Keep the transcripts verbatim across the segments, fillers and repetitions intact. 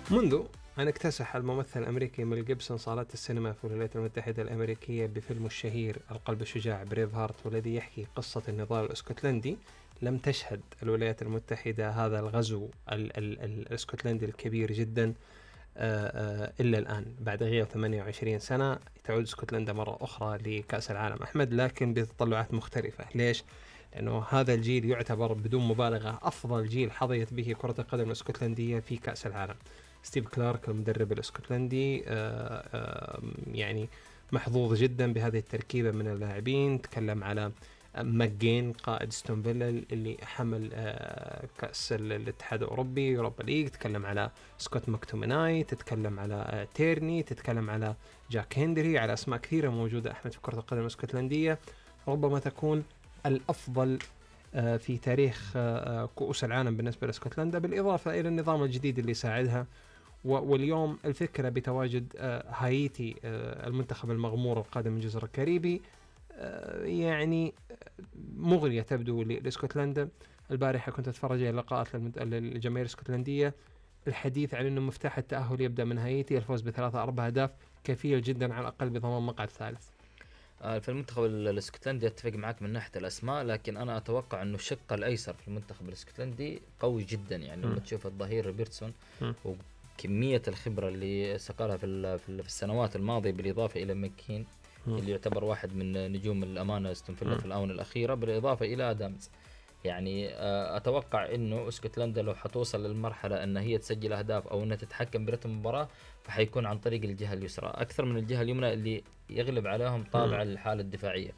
منذ أن اكتسح الممثل الأمريكي ميل جيبسون صالات السينما في الولايات المتحدة الأمريكية بفيلمه الشهير القلب الشجاع بريف هارت، والذي يحكي قصة النضال الاسكتلندي، لم تشهد الولايات المتحدة هذا الغزو ال- ال- ال- الاسكتلندي الكبير جدا إلا الآن. بعد غياب ثمانية وعشرين سنة تعود اسكتلندا مرة أخرى لكأس العالم أحمد، لكن بتطلعات مختلفة. ليش؟ لأنه هذا الجيل يعتبر بدون مبالغة أفضل جيل حظيت به كرة القدم الاسكتلندية في كأس العالم. ستيف كلارك المدرب الاسكتلندي يعني محظوظ جدا بهذه التركيبة من اللاعبين. تكلم على ماجين قائد ستون فيلا اللي حمل كأس الاتحاد الأوروبي يوروبا ليج، تتكلم على سكوت ماكتوميناي، تتكلم على تيرني، تتكلم على جاك هندري، على أسماء كثيرة موجودة أحمد في كرة القدم الاسكتلندية. ربما تكون الأفضل في تاريخ كؤوس العالم بالنسبة لاسكتلندا، بالإضافة إلى النظام الجديد اللي يساعدها. واليوم الفكرة بتواجد هايتي المنتخب المغمور القادم من جزر الكاريبي يعني مغرية تبدو لاسكتلندا. البارحة كنت أتفرج على لقاءات للجماهير الاسكتلندية، الحديث عن أنه مفتاح التأهل يبدأ من هايتي، الفوز بثلاثة أربعة أهداف كفيل جدا على الأقل بضمان مقعد ثالث. في المنتخب الاسكتلندي اتفق معك من ناحيه الاسماء، لكن انا اتوقع انه الشق الايسر في المنتخب الاسكتلندي قوي جدا. يعني لما تشوف الظهير روبرتسون وكميه الخبره اللي سقالها في في السنوات الماضيه، بالاضافه الى ماكين اللي يعتبر واحد من نجوم الامانه استون فيلا في الاونه الاخيره، بالاضافه الى ادامز. يعني اتوقع انه اسكتلندا لو حتوصل للمرحله ان هي تسجل اهداف او انها تتحكم برتم المباراه، فحيكون عن طريق الجهه اليسرى اكثر من الجهه اليمنى اللي يغلب عليهم طابع الحاله الدفاعيه.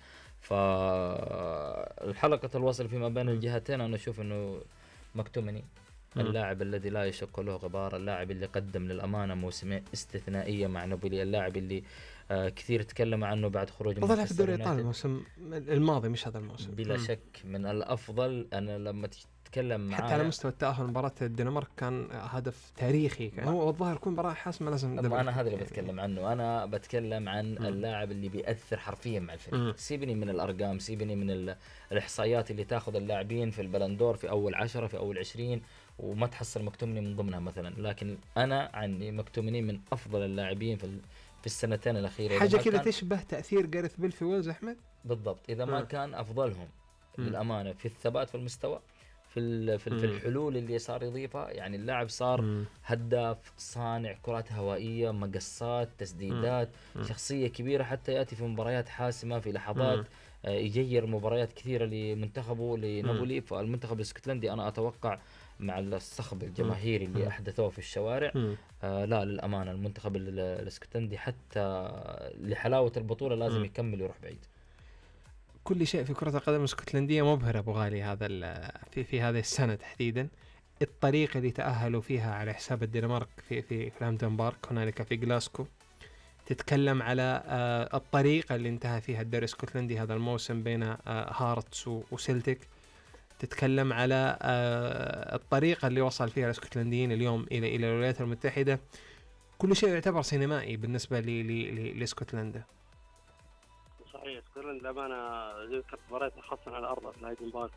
فالحلقه الوصل فيما بين الجهتين انا اشوف انه مكتومني اللاعب الذي لا يشق له غبار، اللاعب اللي قدم للأمانة موسمين استثنائية مع نابولي، اللاعب اللي آه كثير تكلم عنه بعد خروج من أفضل في الدوري الإيطالي الموسم الماضي مش هذا الموسم بلا مم. شك من الأفضل. أنا لما تتكلم معاه حتى على مستوى التأهل مباراة الدنمارك كان هدف تاريخي، كان هو الظاهر يكون مباراة حاسمة لازم. أنا هذا اللي بتكلم عنه، أنا بتكلم عن مم. اللاعب اللي بيأثر حرفيا مع الفريق. سيبني من الأرقام، سيبني من الإحصائيات اللي تأخذ اللاعبين في البلندور في أول عشرة في أول عشرين وما تحصل مكتومني من ضمنها مثلا، لكن أنا عندي مكتومني من أفضل اللاعبين في في السنتين الأخيرة. حاجة كذا تشبه تأثير جاريث بيل في ويلز أحمد بالضبط، إذا ما م. كان أفضلهم م. للأمانة في الثبات في المستوى، في في الحلول اللي صار يضيفها. يعني اللاعب صار م. هداف، صانع كرات هوائية، مقصات، تسديدات، م. شخصية كبيرة، حتى يأتي في مباريات حاسمة في لحظات م. يغير مباريات كثيرة لمنتخبه لنابولي. فالمنتخب الاسكتلندي أنا أتوقع مع الصخب الجماهيري اللي أحدثوه في الشوارع آه لا للأمانة المنتخب الاسكتلندي حتى لحلاوة البطولة لازم م. يكمل ويروح بعيد. كل شيء في كرة القدم الاسكتلندية مبهر أبو غالي هذا في في هذه السنة تحديدا. الطريقة اللي تأهلوا فيها على حساب الدنمارك في في فلامدن بارك هنالك في غلاسكو، تتكلم على آه الطريقة اللي انتهى فيها الدوري الاسكتلندي هذا الموسم بين آه هارتس وسيلتيك، تتكلم على آه الطريقة اللي وصل فيها الاسكتلنديين اليوم إلى إلى الولايات المتحدة. كل شيء يعتبر سينمائي بالنسبة لاسكتلندا. صحيح، اسكتلندا للأمانة زي كانت مباراة خاصة على أرض فلايدن بارك،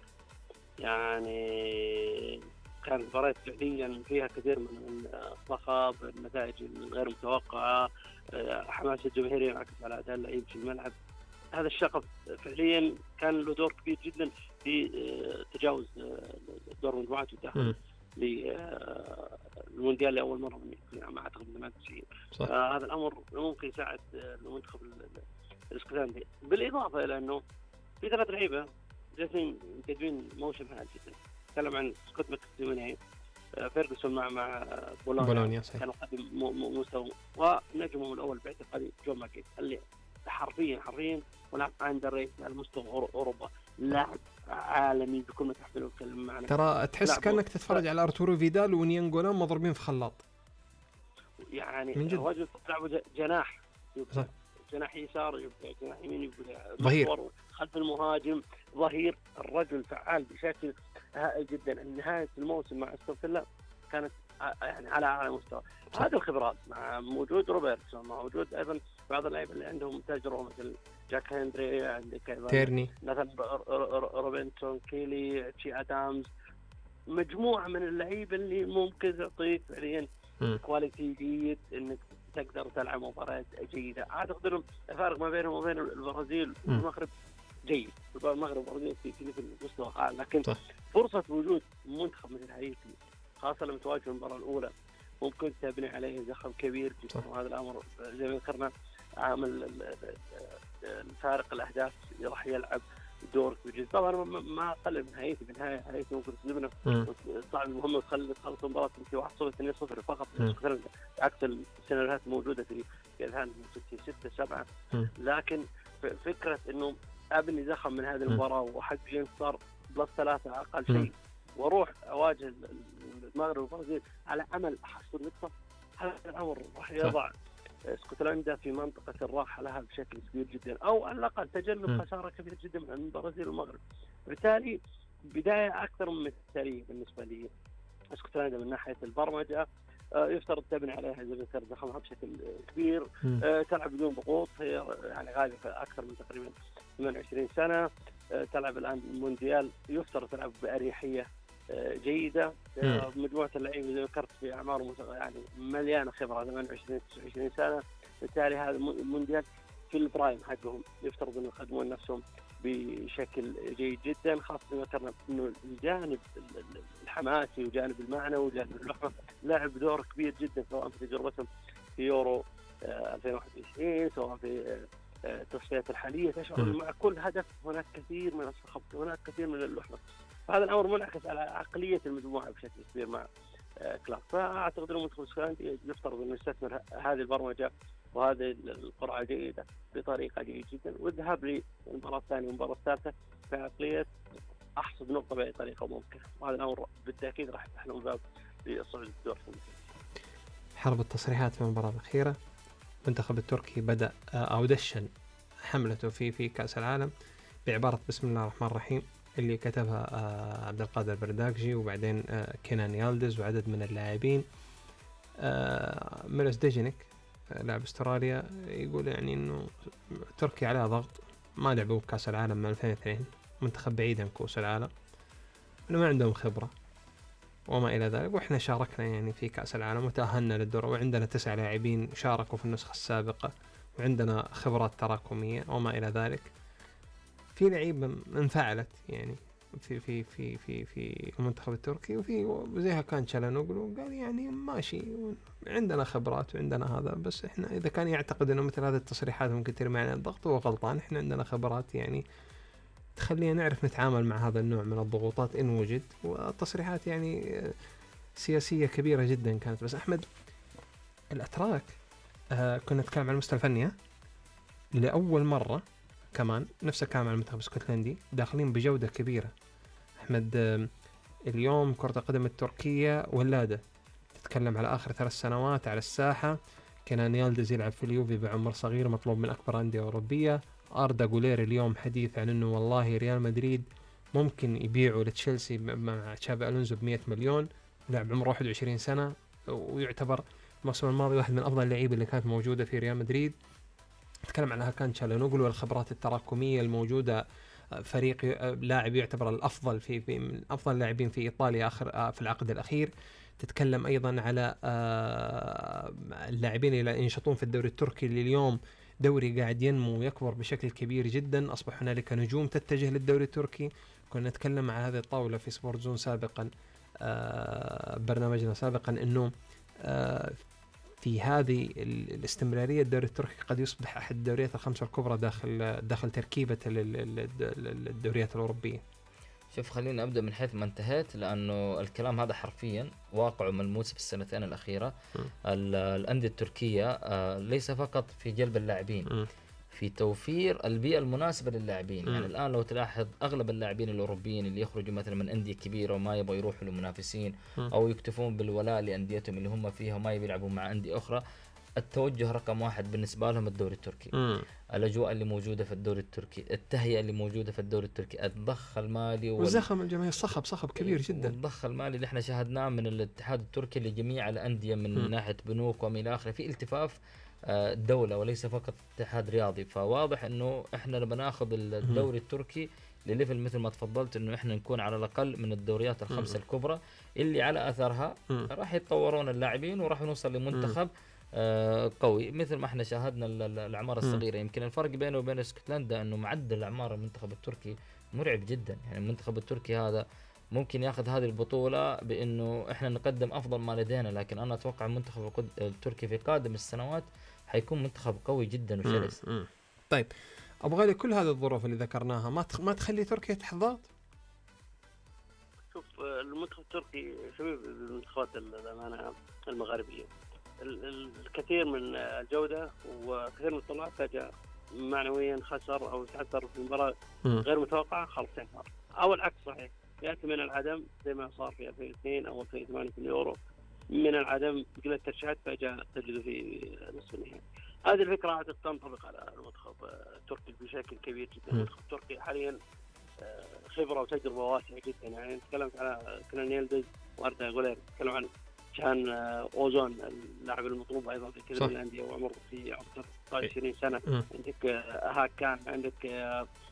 يعني كانت مباراة فعليا فيها كثير من الصخب، النتائج الغير متوقعة، حماس الجماهيري ينعكس على أداء اللعيبة في الملعب. هذا الشغف فعليا كان له دور كبير جدا في تجاوز دور المجموعات والتأهل للمونديال لأول مرة من أعتقد ثمانية وتسعين. هذا الأمر ممكن يساعد المنتخب الاسكتلندي، بالإضافة إلى أنه في ثلاث لعيبة جالسين كاتبين موسم هائل جدا. تكلم عن سكوت ماكتوميناي، فيرغسون مع مع بولونيا كان قدم مستوى، ونجمهم الأول باعتقادي جو ماكين اللي حرفيا حرفيا ولاعب أندر على مستوى أوروبا، لاعب عالمي بكل ما تحمله الكلمة معنا. ترى تحس كأنك تتفرج على أرتورو فيدال ونيانغولا مضربين في خلاط، يعني رجل تلعب جناح، جناح يسار يبقى جناح يمين يبقى ظهير خلف المهاجم، ظهير. الرجل فعال بشكل هائل جدا. نهاية الموسم مع استون فيلا كانت يعني على أعلى مستوى. هذه الخبرات مع وجود روبرتسون، مع وجود أيضا بعض اللعيبة اللي عندهم تجربة مثل جاك هندري، عندك أيضا تيرني، مثلا روبنسون، كيلي، تشي آدامز، مجموعة من اللعيبة اللي ممكن تعطيك فعليا كواليتي جيد انك تقدر تلعب مباريات جيده. اعتقد انه الفارق ما بينهم وبين البرازيل والمغرب جيد. المغرب والبرازيل في في مستوى اعلى، لكن صح. فرصه وجود منتخب مثل هايتي خاصه لما تواجه المباراه الاولى ممكن تبني عليه زخم كبير جدا، وهذا الامر زي ما ذكرنا عامل الفارق الاهداف راح يلعب دور كبير. طبعا ما اقل من هايتي، بالنهايه هايتي ممكن تسلمنا صعب المهم تخلص تخلص المباراه يمكن واحد صفر اثنين صفر فقط، عكس السيناريوهات الموجوده في في اذهان ستة سبعة. لكن فكره انه ابني زخم من هذه المباراه وحق انتصار بلس ثلاثه اقل شيء واروح اواجه المغرب والبرازيل على امل احصل نقطه، هذا الامر راح يضع اسكتلندا في منطقه الراحه لها بشكل كبير جدا، او على الاقل تجنب خساره كبيره جدا من البرازيل والمغرب. بالتالي بدايه اكثر من مثاليه بالنسبه لي اسكتلندا من ناحيه البرمجه، يفترض تبني عليها زي ما ذكرت زخمها بشكل كبير، تلعب بدون ضغوط، هي يعني غالبا اكثر من تقريبا ثمانية وعشرين سنه، تلعب الان المونديال، يفترض تلعب باريحيه جيده. مجموعه اللعيبه زي ما ذكرت في اعمار يعني مليانه خبره ثمانية وعشرين تسعة وعشرين سنه، بالتالي هذا المونديال في البرايم حقهم، يفترض انه يقدمون نفسهم بشكل جيد جدا، خاصه ما ذكرنا انه الجانب الحماسي وجانب المعنوي وجانب اللحمه لعب دور كبير جدا، سواء في تجربتهم في يورو ألفين وواحد وعشرين سواء في التصفيات الحاليه. تشعر مع كل هدف هناك كثير من الصخب، هناك كثير من اللحمه، فهذا الامر منعكس على عقليه المجموعه بشكل كبير مع كلاب. فاعتقد انه منتخب اسكتلندا يفترض انه يستثمر هذه البرمجه وهذه القرعه جيده بطريقه جيده جدا، والذهاب للمباراه الثانيه والمباراه الثالثه بعقليه احصد نقطه باي طريقه ممكنه، وهذا الامر بالتاكيد راح يفتح لهم باب للصعود للدور الثاني. حرب التصريحات في المباراه الاخيره، المنتخب التركي بدا او دشن حملته في في كاس العالم بعباره بسم الله الرحمن الرحيم اللي كتبها عبد القادر برداكجي، وبعدين كينان يالدز وعدد من اللاعبين. ميلوس ديجينيك لاعب استراليا يقول يعني انه تركيا عليها ضغط، ما لعبوا كاس العالم من ألفين واثنين، منتخب بعيد عن كؤوس العالم، انه ما عندهم خبره وما الى ذلك، واحنا شاركنا يعني في كاس العالم وتاهلنا للدور، وعندنا تسع لاعبين شاركوا في النسخه السابقه وعندنا خبرات تراكميه وما الى ذلك. في لعيبه انفعلت يعني في في في في في المنتخب التركي، وفي زيها كان تشالهانوغلو قال يعني ماشي عندنا خبرات وعندنا هذا، بس احنا اذا كان يعتقد انه مثل هذه التصريحات ممكن ترمي علينا الضغط هو غلطان، احنا عندنا خبرات يعني تخلينا نعرف نتعامل مع هذا النوع من الضغوطات ان وجد. والتصريحات يعني سياسيه كبيره جدا كانت. بس احمد الاتراك آه كنا نتكلم عن المستوى الفني، لاول مره كمان نفس الكلام عن المنتخب الاسكتلندي، داخلين بجودة كبيرة. أحمد اليوم كرة القدم التركية ولادة، تتكلم على آخر ثلاث سنوات على الساحة. كينان يالدز يلعب في اليوفي بعمر صغير، مطلوب من أكبر أندية أوروبية. أردا غولير اليوم حديث عن أنه والله ريال مدريد ممكن يبيعوا لتشيلسي مع تشابي ألونزو بمئة مليون، لاعب عمره واحد وعشرين سنة، ويعتبر الموسم الماضي واحد من أفضل اللعيبة اللي كانت موجودة في ريال مدريد. نتكلم عن هاكان تشالهانوغلو والخبرات التراكميه الموجوده، فريق لاعب يعتبر الافضل في في من افضل اللاعبين في ايطاليا اخر في العقد الاخير. تتكلم ايضا على اللاعبين اللي ينشطون في الدوري التركي اللي اليوم دوري قاعد ينمو ويكبر بشكل كبير جدا، اصبح هنالك نجوم تتجه للدوري التركي. كنا نتكلم على هذه الطاوله في سبورت زون سابقا، برنامجنا سابقا، انه في هذه الاستمرارية الدوري التركي قد يصبح أحد الدوريات الخمسة الكبرى داخل داخل تركيبة الدوريات الأوروبية. شوف خليني أبدأ من حيث ما انتهيت، لأنه الكلام هذا حرفيا واقع ملموس في السنتين الأخيرة. الأندية التركية ليس فقط في جلب اللاعبين، م. في توفير البيئة المناسبة للاعبين. يعني الآن لو تلاحظ أغلب اللاعبين الأوروبيين اللي يخرجوا مثلا من أندية كبيرة وما يبغوا يروحوا لمنافسين أو يكتفون بالولاء لأنديتهم اللي هم فيها وما يلعبوا مع أندية أخرى، التوجه رقم واحد بالنسبة لهم الدوري التركي. م. الأجواء اللي موجودة في الدوري التركي، التهيئة اللي موجودة في الدوري التركي، الضخ المالي وال... وزخم الجماهير، صخب صخب كبير جدا، والضخ المالي اللي احنا شاهدناه من الاتحاد التركي لجميع الأندية من م. ناحية بنوك وما إلى آخره، في التفاف الدولة وليس فقط اتحاد رياضي. فواضح انه احنا لما ناخذ الدوري التركي لليفل مثل ما تفضلت انه احنا نكون على الاقل من الدوريات الخمسه م. الكبرى اللي على اثرها م. راح يتطورون اللاعبين وراح نوصل لمنتخب آه قوي مثل ما احنا شاهدنا الاعمار الصغيره. يمكن الفرق بينه وبين اسكتلندا انه معدل اعمار المنتخب التركي مرعب جدا. يعني المنتخب التركي هذا ممكن ياخذ هذه البطوله بانه احنا نقدم افضل ما لدينا، لكن انا اتوقع المنتخب التركي في قادم السنوات حيكون منتخب قوي جدا وشرس. طيب ابو غالي، كل هذه الظروف اللي ذكرناها ما ما تخلي تركيا تحت ضغط؟ شوف المنتخب التركي شبيه بالمنتخبات الامانه المغاربيه، الكثير من الجوده وكثير من الطلعات فجاه معنويا خسر او تعثر في مباراه غير متوقعه خلص انهار، او العكس صحيح، ياتي من العدم زي ما صار في ألفين واثنين او ألفين وثمانية في اليورو، من العدم قلة ترشيحات فجاه تجده في نصف النهائي. هذه الفكره اعتقد تنطبق على المنتخب التركي بشكل كبير جدا. المنتخب التركي حاليا خبره وتجربه واسعه جدا، يعني تكلمت على كنان يلدز واردا غولير، تكلم عن كان اوزون اللاعب المطلوب ايضا في كثير من الانديه وعمره في عمر ستة عشر عشرين سنه. عندك هاك كان عندك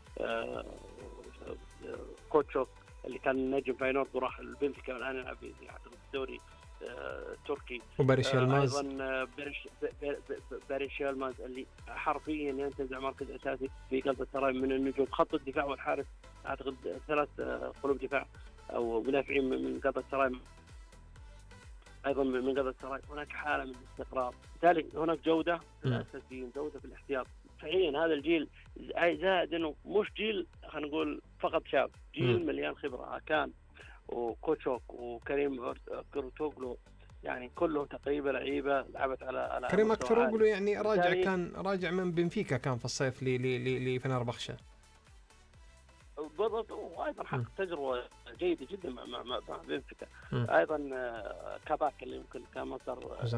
كوتشوف اللي كان نجم فاينورد وراح البنفيكا والان يلعب في الدوري التركي، وباريش يلماز ايضا باريش يلماز اللي حرفيا ينتزع مركز اساسي في قلب السراي من النجوم. خط الدفاع والحارس اعتقد ثلاث قلوب دفاع او مدافعين من قلب السراي ايضا من قلب السراي. هناك حاله من الاستقرار، بالتالي هناك جوده في الاساسيين، جوده في الاحتياط. فعليا هذا الجيل زائد انه مش جيل خلينا نقول فقط شاب، جيل مليان خبره. كان وكوتشوك وكريم أكتوغلو يعني كلهم تقريبا لعيبه لعبت على على كريم أكتوغلو يعني راجع كان راجع من بنفيكا كان في الصيف لفنربخشة بالضبط، وايضا حقق تجربه جيده جدا مع مع, مع بنفيكا. ايضا كاباك اللي يمكن كان مصدر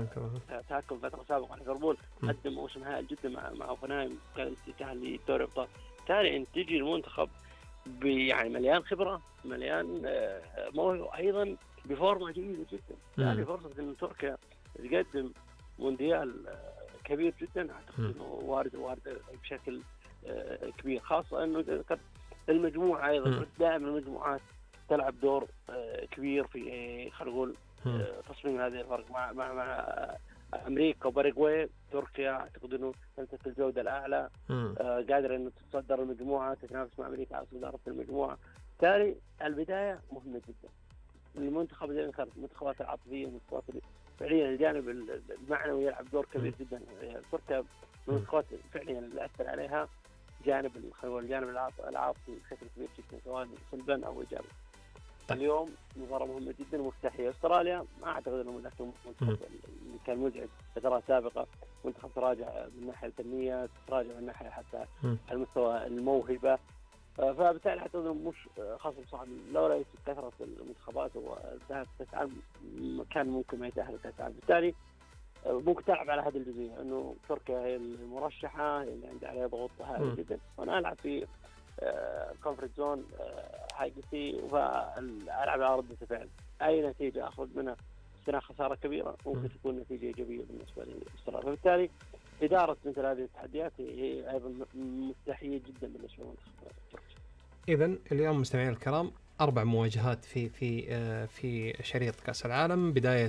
تهكم فتره سابقه على ليفربول قدم موسم هائل جدا مع مع اوفنهايم، كان يتاهل لدوري الابطال. بالتالي انت تجي المنتخب يعني مليان خبره، مليان موهبه، ايضا بفورمه جيده جدا. يعني فرصه ان تركيا تقدم مونديال كبير جدا اعتقد انه وارد وارد بشكل كبير، خاصه انه ذكرت المجموعه ايضا. دائما المجموعات تلعب دور كبير في خلينا نقول تصميم هذه الفرق مع مع مع امريكا وباراغواي. تركيا اعتقد انه تمتلك الجوده الاعلى، آه قادره انه تتصدر المجموعه، تتنافس مع امريكا على صداره المجموعه. بالتالي البدايه مهمه جدا. المنتخب زي ما ذكرت المنتخبات العاطفيه، المنتخبات فعليا الجانب المعنوي يلعب دور كبير جدا. تركيا من المنتخبات فعليا اللي اثر عليها جانب خلينا نقول الجانب العاطفي بشكل كبير جدا سواء سلبا او ايجابا. اليوم مباراة مهمة جدا ومفتاحية. استراليا ما اعتقد انه ذاك المنتخب اللي كان مزعج فترات سابقة، منتخب تراجع من الناحية الفنية، تراجع من الناحية حتى المستوى الموهبة، فبالتالي اعتقد انه مش خصم صعب. لو رأيت كثرة المنتخبات وذهاب كأس العالم كان ممكن ما يتأهل كأس العالم. بالتالي ممكن تلعب على هذه الجزئية انه تركيا هي المرشحة اللي عندها عليها ضغوط هائل جدا، وانا العب في الكونفرنس زون هاي سي والعب على ردة الفعل. اي نتيجه اخذ منها استثناء خساره كبيره ممكن تكون نتيجه ايجابيه بالنسبه لاستراليا. فبالتالي اداره مثل هذه التحديات هي ايضا مفتاحيه جدا بالنسبه للمنتخب التركي. اذا اليوم مستمعين الكرام اربع مواجهات في في في شريط كاس العالم. بدايه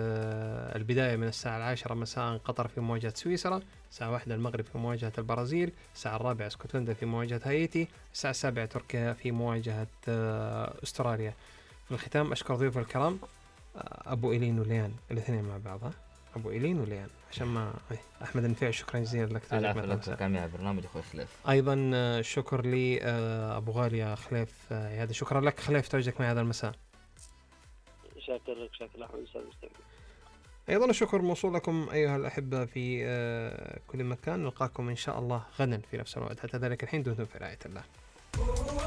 البدايه من الساعه العاشرة مساء قطر في مواجهه سويسرا، الساعه واحدة المغرب في مواجهه البرازيل، الساعه الرابعة اسكتلندا في مواجهه هايتي، الساعه السابعة تركيا في مواجهه استراليا. في الختام اشكر ضيوف الكرام ابو إيلين وليان الاثنين مع بعض. ابو إيلين وليان عشان ما احمد النفيع، شكرا جزيلا لك. كان برنامج اخوي خليف. ايضا شكر لي ابو غالي خليف عيادة، شكرا لك خليف تواجدك معي هذا المساء. شاكر لك، شاكر احمد استاذ مستمع. ايضا الشكر موصول لكم ايها الاحبه في كل مكان. نلقاكم ان شاء الله غدا في نفس الوقت. حتى ذلك الحين دمتم في رعايه الله.